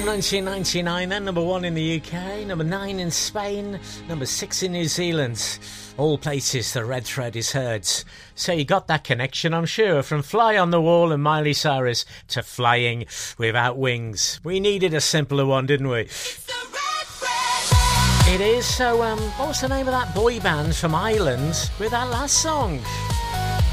1999, then number 1 in the UK, number 9 in Spain, number 6 in New Zealand. All places the red thread is heard. So you got that connection, I'm sure, from Fly on the Wall and Miley Cyrus to Flying Without Wings. We needed a simpler one, didn't we? It is. So what was the name of that boy band from Ireland with that last song?